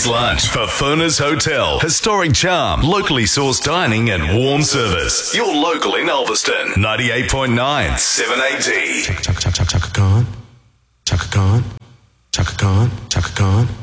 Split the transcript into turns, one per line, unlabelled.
Friday's lunch for Furness Hotel. Historic charm, locally sourced dining and warm service. You're local in Ulverston. 98.9 7AD.
Chaka Khan. Chaka Khan. Chaka Khan. Chaka Khan.